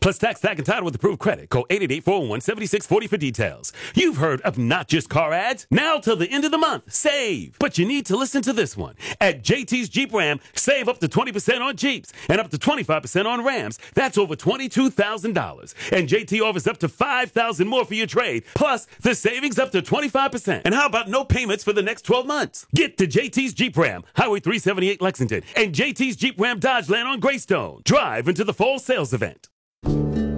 Plus tax, tag, and title with approved credit. Call 888-401-7640 for details. You've heard of not just car ads. Now till the end of the month, save. But you need to listen to this one. At JT's Jeep Ram, save up to 20% on Jeeps and up to 25% on Rams. That's over $22,000. And JT offers up to $5,000 more for your trade. Plus, the savings up to 25%. And how about no payments for the next 12 months? Get to JT's Jeep Ram, Highway 378 Lexington, and JT's Jeep Ram Dodge Land on Greystone. Drive into the fall sales event.